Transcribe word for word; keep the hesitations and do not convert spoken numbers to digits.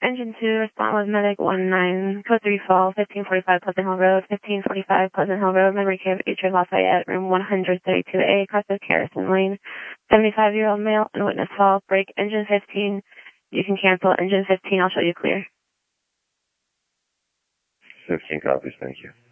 engine two, respond with medic one nine, code three fall, fifteen forty-five Pleasant Hill Road, fifteen forty-five Pleasant Hill Road, memory care of Atria Lafayette, room one thirty-two A, across the Harrison Lane, seventy-five-year-old male, and witness fall, break engine fifteen, you can cancel engine fifteen, I'll show you clear. fifteen copies, thank you.